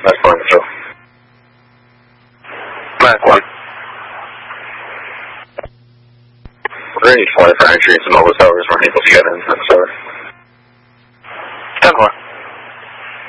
That's fine, so. Mac 1. Range 1 for entry into Mobile Towers, we're able to get in.